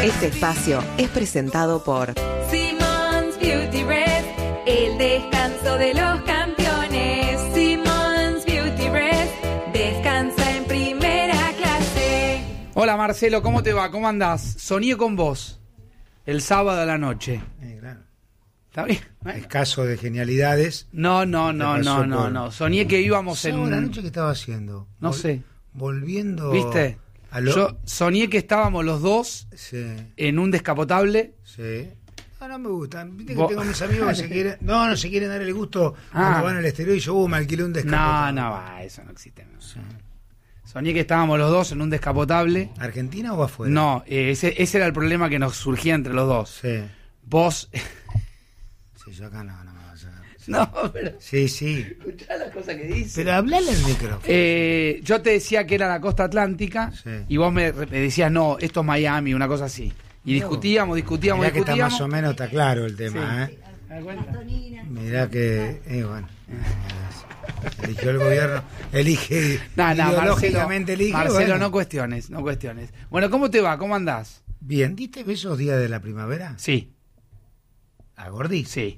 Este espacio es presentado por Simmons Beauty Rest, el descanso de los campeones. Simmons Beauty Rest, descansa en primera clase. Hola Marcelo, ¿cómo te va? ¿Cómo andás? Soñé con vos el sábado a la noche. Claro. ¿Está bien? Escaso de genialidades. No. Soñé que íbamos en... ¿La noche que estaba haciendo? No sé. Volviendo... ¿Viste? Yo soñé que estábamos los dos en un descapotable. Sí. No me gusta. Viste que tengo mis amigos que se quieren... No se quieren dar el gusto cuando van al exterior y yo me alquilé un descapotable. Eso no existe. No. Sí. Soñé que estábamos los dos en un descapotable. ¿Argentina o afuera? No, ese era el problema que nos surgía entre los dos. Sí. Vos... Sí, yo acá no me vas a sacar. No, pero... Sí. Escuchá las cosas que dice. Pero hablale al micrófono. Yo te decía que era la costa atlántica y vos me decías, no, esto es Miami, una cosa así. Y discutíamos. Mirá que está más o menos, está claro el tema, sí. ¿Te das cuenta? Mirá que, bueno... Eligió el gobierno, elige ideológicamente, Marcelo, bueno. no cuestiones. Bueno, ¿cómo te va? ¿Cómo andás? Bien, ¿diste besos días de la primavera? Sí. ¿A Gordi? Sí.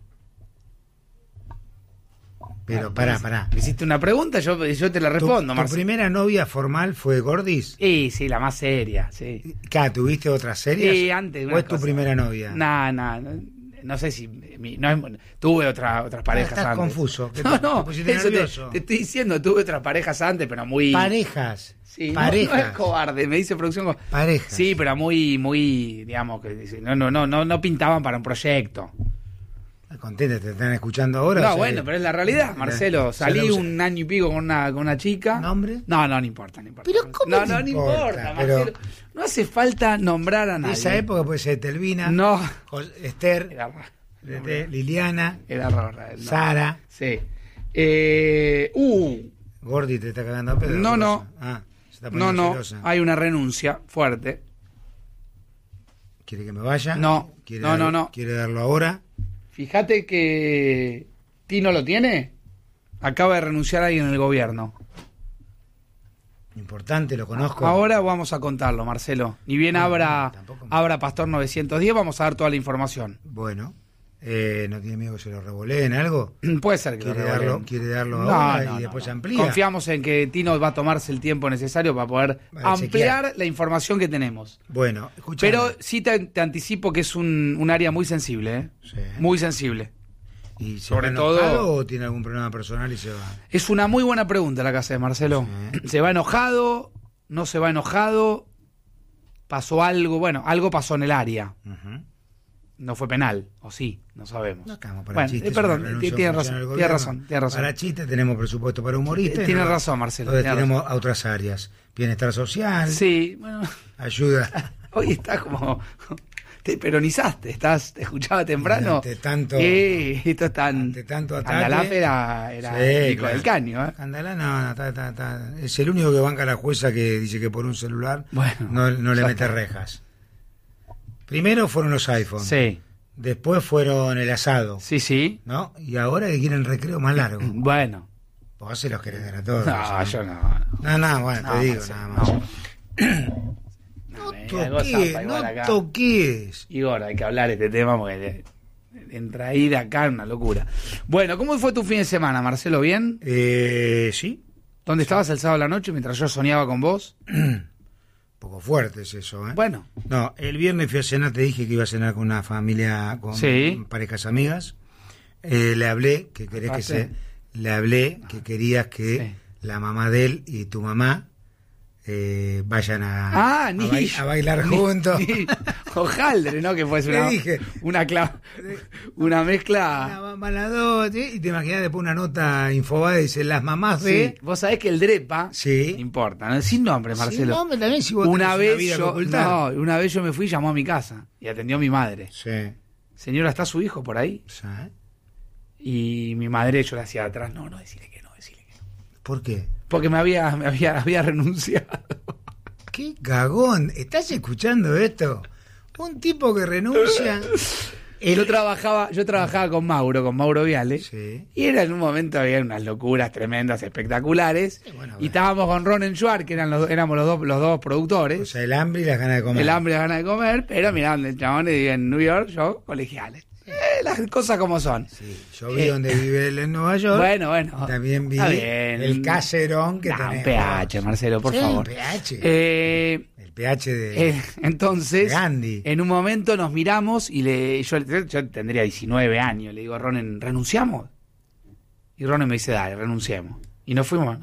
Pero pará. Me hiciste una pregunta, yo te la respondo, ¿Tu primera novia formal fue Gordis? Sí, la más seria, sí. ¿Tuviste otras serias? Sí, antes. ¿O es tu primera novia? No sé si... tuve otras parejas estás antes. Confuso. No, ¿Te pusiste nervioso? te estoy diciendo, tuve otras parejas antes, pero muy... ¿Parejas? Sí, parejas. No es cobarde, me dice producción. Parejas. Sí, pero muy, digamos, que no pintaban para un proyecto. Contenta, te están escuchando ahora. No, bueno, pero es la realidad, Marcelo. Salí un año y pico con una chica. ¿Nombre? No importa. Pero ¿cómo no importa, pero... Marcelo. No hace falta nombrar a nadie. De esa época puede ser Telvina, Esther, Liliana, Sara. Sí. Gordi te está cagando a pedo. No. Se está poniendo celosa. Hay una renuncia fuerte. ¿Quiere que me vaya? No. ¿Quiere darlo ahora? Fíjate que Tino lo tiene. Acaba de renunciar alguien en el gobierno. Importante, lo conozco. Ahora vamos a contarlo, Marcelo. Ni bien abra Pastor 910, vamos a dar toda la información. Bueno, ¿no tiene miedo que se lo revoleen algo? Puede ser que ¿Quiere darlo ahora y después amplía? Confiamos en que Tino va a tomarse el tiempo necesario para poder ampliar la información que tenemos. Bueno, escuchame. Pero sí te anticipo que es un área muy sensible, ¿eh? Sí. Muy sensible. ¿Y sobre todo o tiene algún problema personal y se va? Es una muy buena pregunta la que hace Marcelo. Sí. ¿Se va enojado? ¿No se va enojado? ¿Pasó algo? Bueno, algo pasó en el área. Uh-huh. No fue penal, o sí, no sabemos. No estamos para chistes. Perdón, tiene razón. Para chistes tenemos presupuesto para humoristas. Tiene razón, Marcelo. Entonces tenemos a otras áreas. Bienestar social. Sí, bueno. Ayuda. Hoy estás como... Te peronizaste, te escuchaba temprano. Ante tanto... esto es tan... Ante tanto ataque. Andalaf era Nico del Caño, ¿eh? Andalaf no, es el único que banca a la jueza que dice que por un celular no le mete rejas. Primero fueron los iPhones. Sí. Después fueron el asado. Sí. ¿No? Y ahora que quieren recreo más largo. Bueno. Vos se los querés dar a todos. No, yo no. Bueno, te digo nada más. No toques. Igor, hay que hablar de este tema porque entra ahí de acá una locura. Bueno, ¿cómo fue tu fin de semana, Marcelo? ¿Bien? Sí. ¿Dónde estabas el sábado a la noche mientras yo soñaba con vos? Poco fuerte es eso, ¿eh? Bueno. No, el viernes fui a cenar, te dije que iba a cenar con una familia, con parejas amigas. Le hablé, que querías que la mamá de él y tu mamá vayan a bailar juntos. Hojaldre, ¿no? Que fuese una mezcla. Una mala dos, y te imaginas después una nota infobada y dice las mamás de. Vos sabés que el DREPA importa, ¿no? Sin nombre, Marcelo. Sin nombre también, si vos una tenés vez una vez yo me fui y llamó a mi casa y atendió a mi madre. Sí. Señora, ¿está su hijo por ahí? Sí. Y mi madre, yo le hacía atrás, no, decirle que no. ¿Por qué? Porque me había renunciado. ¡Qué cagón! ¿Estás escuchando esto? Un tipo que renuncia Yo trabajaba con Mauro Viale, Sí. y era en un momento había unas locuras tremendas, espectaculares, Bueno. y estábamos con Ron Enchuar, que éramos los dos productores, O sea, el hambre y las ganas de comer. el hambre y las ganas de comer, pero mirá, el chabón vive en New York, yo colegiales. Las cosas como son. Sí, yo vi donde vive él en Nueva York. Bueno. También vi Está bien. el caserón que tenés. Un PH, Marcelo, por Sí, favor. un PH. El PH de Entonces, Gandhi. en un momento nos miramos y yo tendría 19 años, le digo a Ronen, ¿renunciamos? Y Ronen me dice, dale, renunciemos. Y nos fuimos.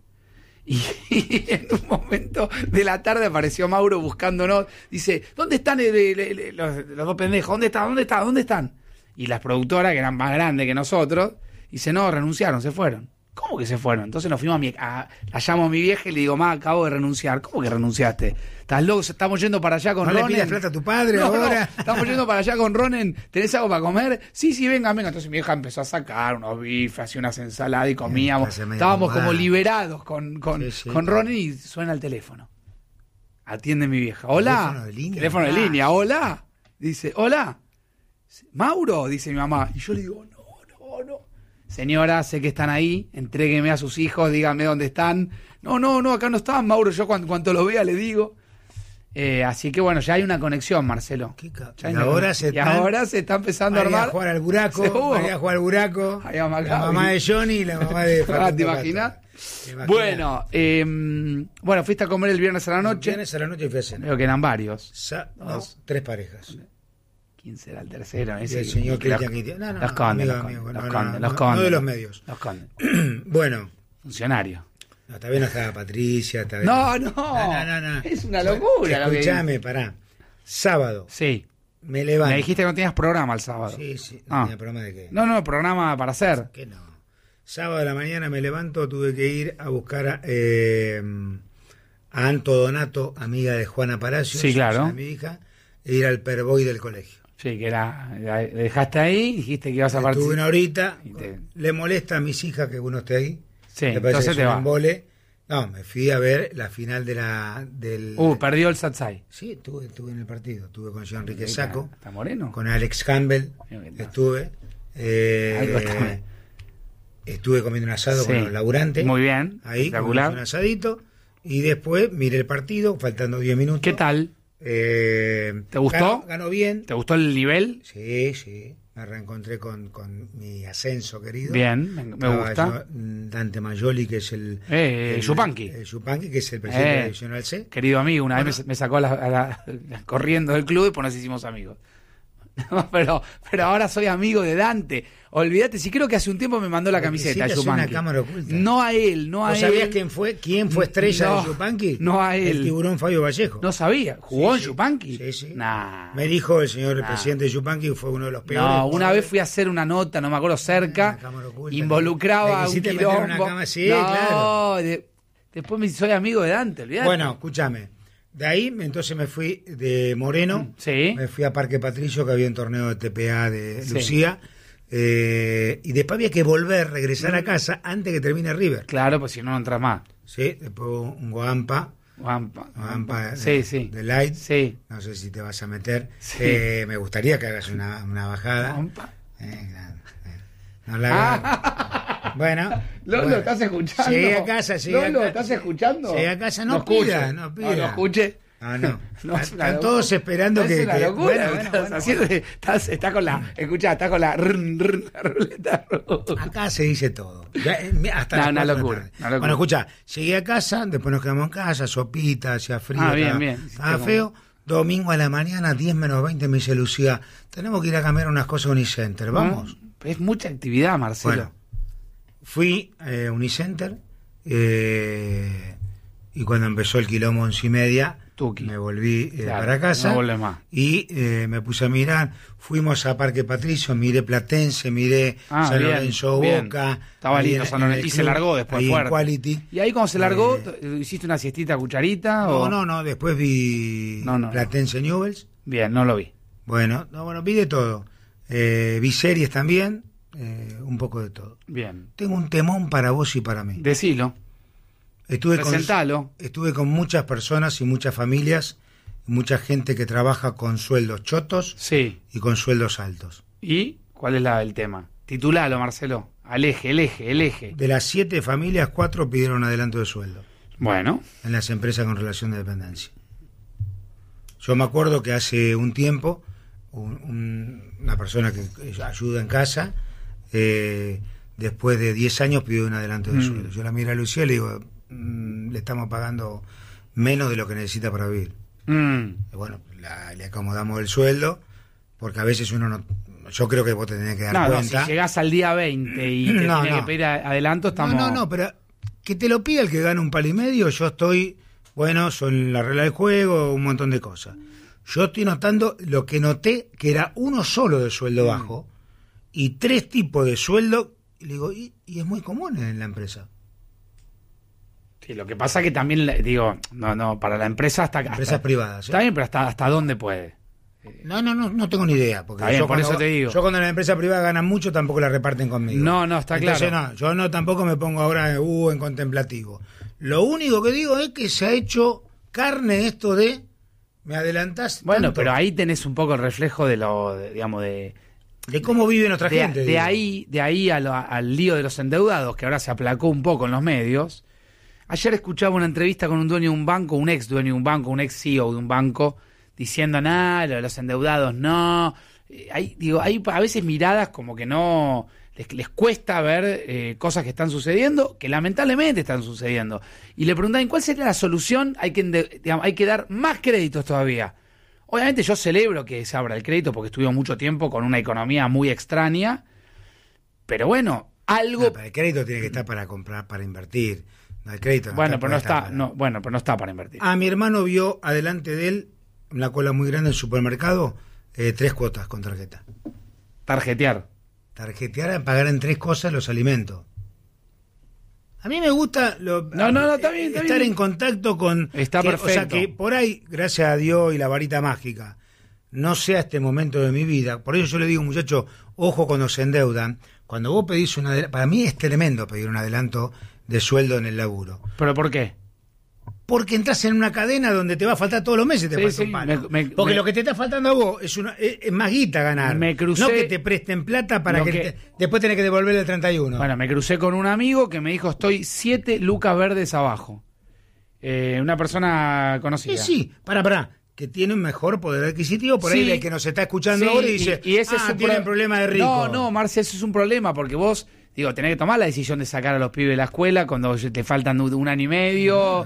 Y en un momento de la tarde apareció Mauro buscándonos, dice, ¿dónde están los dos pendejos? ¿Dónde están? Y las productoras, que eran más grandes que nosotros, dice, no, renunciaron, se fueron. ¿Cómo que se fueron? Entonces nos fuimos la llamo a mi vieja y le digo, acabo de renunciar. ¿Cómo que renunciaste? ¿Estás loco? Estamos yendo para allá con ¿No Ronen. le pidas plata a tu padre No, ahora? estamos yendo para allá con Ronen. ¿Tenés algo para comer? Sí, venga. Entonces mi vieja empezó a sacar unos bifes, hacía unas ensaladas y comíamos. Estábamos como liberados con Ronen y suena el teléfono. Atiende mi vieja. ¿Hola? Teléfono de línea. ¿Hola? Dice, ¿hola? ¿Mauro? Dice mi mamá. Y yo le digo, no. Señora, sé que están ahí, entrégueme a sus hijos, dígame dónde están. No, acá no están, Mauro, yo cuanto lo vea le digo. Así que bueno, ya hay una conexión, Marcelo. Y ahora se está empezando a armar. María jugar al buraco. La mamá de Johnny y la mamá de ¿Te imaginas? Bueno, fuiste a comer el viernes a la noche. El viernes a la noche fui a cenar. Veo que eran varios. 3 parejas. ¿Quién será el tercero? El señor Cristian. Los Condes. No de los medios. Los Condes. Bueno. Funcionario. No, todavía no estaba Patricia. No. No. Es una locura. Escuchame, pará. Sábado. Sí. Me levanto. Me dijiste que no tenías programa el sábado. Sí. ¿No tenía programa de qué? No, programa para hacer. ¿Qué no? Sábado de la mañana me levanto, tuve que ir a buscar a Anto Donato, amiga de Juana Palacios. Sí, claro. O sea, mi hija, e ir al Perboy del colegio. Sí, que la dejaste ahí, dijiste que ibas a partir. Estuve una horita, le molesta a mis hijas que uno esté ahí. Sí, me parece entonces te va. No, me fui a ver la final del... perdió el Satsai. Sí, estuve en el partido. Estuve con Jean Enrique Sacco. ¿Está moreno? Con Alex Campbell. Estuve. Estuve comiendo un asado con los laburantes. Muy bien. Ahí, un asadito. Y después miré el partido, faltando 10 minutos. ¿Qué tal? ¿Te gustó? Ganó bien. ¿Te gustó el nivel? Sí. Me reencontré con mi ascenso querido. Bien, me gusta. Dante Majoli, que es el Yupanqui. El Yupanqui, que es el presidente de la Divisional C. Querido amigo, una vez me sacó corriendo del club y pues nos hicimos amigos. pero ahora soy amigo de Dante. Olvídate, si creo que hace un tiempo me mandó la camiseta de Yupanqui. Una cámara oculta. No a él, no a él. ¿Sabías quién fue estrella de Yupanqui? No a él. El tiburón Fabio Vallejo. No sabía. ¿Jugó en Yupanqui? Sí. Nah. Me dijo el señor presidente de Yupanqui que fue uno de los peores. No, una vez fui a hacer una nota, no me acuerdo, cerca. Involucraba a un quilombo. Claro. Después soy amigo de Dante, olvidate. Bueno, escúchame. De ahí, entonces me fui de Moreno, me fui a Parque Patricio, que había un torneo de TPA de Lucía, y después había que regresar a casa antes que termine River. Claro, pues si no entras más. Sí, después un Guampa de Light, no sé si te vas a meter, me gustaría que hagas una bajada. No la hagas. Bueno, Lolo, ¿estás escuchando? Llegué a casa, Lolo, ¿estás escuchando? Llegué a casa, no pida. No lo escuche. No. Están todos esperando que... Es una locura. Bueno. Está con la... Escuchá, está con la ruleta. Acá se dice todo. Hasta una locura. Bueno, escuchá, llegué a casa, después nos quedamos en casa, sopita, hacía frío. Bien. Estaba feo. Domingo a la mañana, 10 menos 20, me dice Lucía, tenemos que ir a cambiar unas cosas a Unicenter, ¿vamos? Es mucha actividad, Marcelo. Bueno, fui a Unicenter y cuando empezó el quilombo 11:30, me volví para casa y me puse a mirar. Fuimos a Parque Patricio, miré Platense, miré San Lorenzo Boca. Estaba lindo San Lorenzo. Y se largó después fuerte. Quality. ¿Y ahí cuando se largó, hiciste una siestita cucharita? No, después vi Platense Newell's. Bien, no lo vi. Bueno, vi de todo. Vi series también, un poco de todo. Bien. Tengo un temón para vos y para mí. Decilo. Presentalo. Estuve con muchas personas y muchas familias mucha gente que trabaja con sueldos chotos y con sueldos altos. ¿Y cuál es el tema? Titulalo, Marcelo. El eje. De las 7 familias, 4 pidieron adelanto de sueldo. Bueno. En las empresas con relación de dependencia. Yo me acuerdo que hace un tiempo, una persona que ayuda en casa, después de 10 años pidió un adelanto de sueldo. Yo la miro a Lucía y le digo, le estamos pagando menos de lo que necesita para vivir. Y bueno, le acomodamos el sueldo, porque a veces uno no... Yo creo que vos te tenés que dar cuenta. No, si llegás al día 20 y te tienes que pedir adelanto, estamos... No, pero que te lo pida el que gana un palo y medio, yo estoy... Bueno, son la regla del juego, un montón de cosas. Yo estoy notando lo que noté, que era uno solo de sueldo bajo y 3 tipos de sueldo. Y le digo, y es muy común en la empresa. Sí, lo que pasa que también, digo, no, para la empresa empresas privadas. Está bien, pero hasta dónde puede. No tengo ni idea. Porque bien, por eso te digo. Yo cuando la empresa privada ganan mucho, tampoco la reparten conmigo. No, está Entonces, claro. Yo tampoco me pongo ahora en contemplativo. Lo único que digo es que se ha hecho carne esto de me adelantás. Bueno, tanto. pero ahí tenés un poco el reflejo de cómo vive nuestra gente. De ahí al lío de los endeudados, que ahora se aplacó un poco en los medios. Ayer escuchaba una entrevista con un dueño de un banco, un ex dueño de un banco, un ex CEO de un banco, diciendo, nada, lo de los endeudados no. Hay a veces miradas como que no... Les cuesta ver cosas que están sucediendo, que lamentablemente están sucediendo. Y le preguntaban, ¿cuál sería la solución? Hay que dar más créditos todavía. Obviamente yo celebro que se abra el crédito porque estuvimos mucho tiempo con una economía muy extraña, pero bueno, algo... No, pero el crédito tiene que estar para comprar, para invertir. No, el crédito no bueno, pero no está para invertir. Mi hermano vio adelante de él, una cola muy grande en el supermercado, 3 cuotas con tarjeta. Tarjetear, pagar en 3 cosas los alimentos. A mí me gusta está bien, estar en contacto con... Está perfecto. O sea, que por ahí, gracias a Dios y la varita mágica, no sea este momento de mi vida. Por eso yo le digo, muchachos, ojo cuando se endeudan. Cuando vos pedís un adelanto... Para mí es tremendo pedir un adelanto de sueldo en el laburo. ¿Pero por qué? Porque entras en una cadena donde te va a faltar todos los meses, falta un palo. Porque lo que te está faltando a vos es más guita ganar. Me crucé, no que te presten plata para después tenés que devolverle el 31. Bueno, me crucé con un amigo que me dijo, estoy 7 lucas verdes abajo. Una persona conocida. Sí, pará. Que tiene un mejor poder adquisitivo, por ahí el que nos está escuchando ahora y dice, ese tiene un problema de rico. No, Marcia, eso es un problema, porque vos... tenés que tomar la decisión de sacar a los pibes de la escuela cuando te faltan 1 año y medio,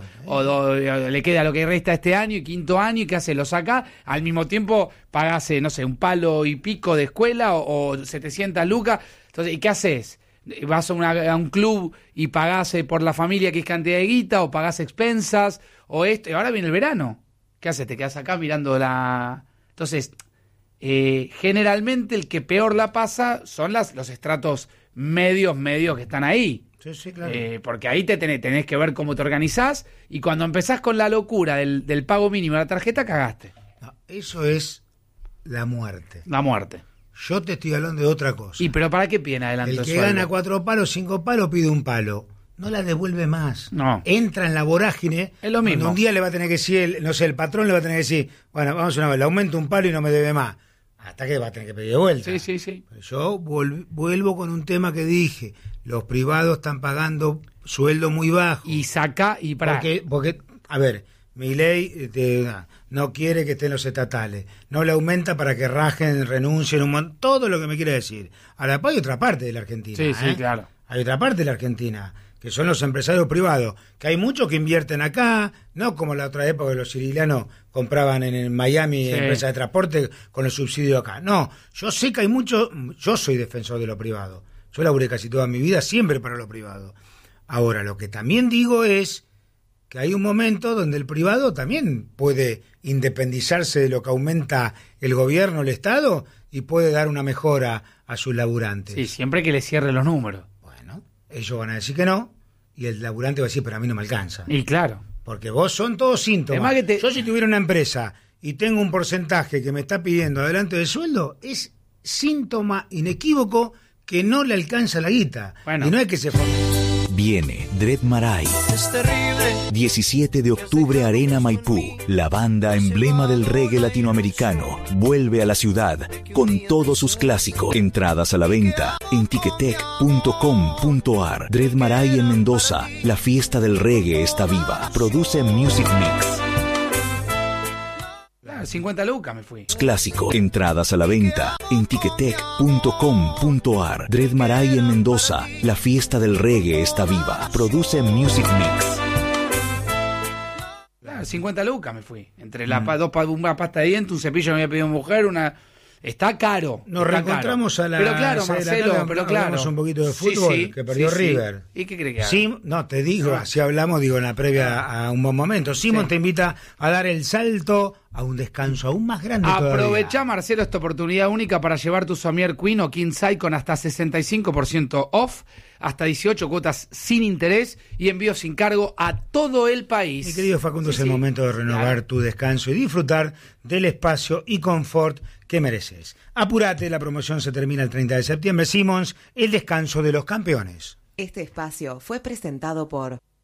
le queda lo que resta este año y 5º año, y ¿qué haces? Lo saca, al mismo tiempo pagás, un palo y pico de escuela o 700 lucas. Entonces, ¿y qué haces? ¿Vas a un club y pagás por la familia que es cantidad de guita, o pagás expensas, o esto? Y ahora viene el verano. ¿Qué haces? Te quedás acá mirando la... Entonces, generalmente el que peor la pasa son los estratos medios que están ahí. Sí, claro. Porque ahí tenés que ver cómo te organizás, y cuando empezás con la locura del pago mínimo de la tarjeta, cagaste. No, eso es la muerte. La muerte. Yo te estoy hablando de otra cosa. ¿Y pero para qué piden adelanto? El que gana 4 palos, 5 palos, pide un palo. No la devuelve más. No. Entra en la vorágine. Es lo mismo. Un día le va a tener que decir, el patrón le va a tener que decir, bueno, vamos una vez, le aumento un palo y no me debe más. Hasta que va a tener que pedir de vuelta. Sí. Pero yo vuelvo con un tema que dije. Los privados están pagando sueldo muy bajo. Y saca y para... Porque a ver, Milei no quiere que estén los estatales. No le aumenta para que rajen, renuncien, todo lo que me quiere decir. Ahora, hay otra parte de la Argentina. Sí, claro. Hay otra parte de la Argentina, que son los empresarios privados, que hay muchos que invierten acá, no como la otra época que los sicilianos compraban en Miami empresas de transporte con el subsidio acá. No, yo sé que hay muchos, yo soy defensor de lo privado. Yo laburé casi toda mi vida siempre para lo privado. Ahora, lo que también digo es que hay un momento donde el privado también puede independizarse de lo que aumenta el gobierno, el Estado, y puede dar una mejora a sus laburantes. Sí, siempre que le cierre los números. Ellos van a decir que no, y el laburante va a decir, pero a mí no me alcanza. Y claro. Porque vos son todos síntomas. Yo si tuviera una empresa y tengo un porcentaje que me está pidiendo adelante de sueldo, es síntoma inequívoco que no le alcanza la guita. Bueno. Y no es que se... Viene Dread Marai. 17 de octubre, Arena Maipú. La banda emblema del reggae latinoamericano vuelve a la ciudad con todos sus clásicos. Entradas a la venta en ticketek.com.ar. Dread Marai en Mendoza. La fiesta del reggae está viva. Produce Music Mix. 50 lucas me fui. Clásico. Entradas a la venta en ticketek.com.ar. Dread Marai en Mendoza. La fiesta del reggae está viva. Produce Music Mix. 50 lucas me fui. Entre una pasta de dientes, un cepillo que me había pedido mi mujer, Está caro. Nos reencontramos a la. Pero claro, Marcelo, hablamos un poquito de fútbol, que perdió River. ¿Y qué cree que haga? No, te digo, así hablamos, en la previa a un buen momento. Simón te invita a dar el salto a un descanso aún más grande. Aprovechá, Marcelo, esta oportunidad única para llevar tu somier Queen o King Size con hasta 65% off, hasta 18 cuotas sin interés y envío sin cargo a todo el país. Mi querido Facundo, es el momento de renovar tu descanso y disfrutar del espacio y confort que mereces. Apúrate, la promoción se termina el 30 de septiembre. Simmons, el descanso de los campeones. Este espacio fue presentado por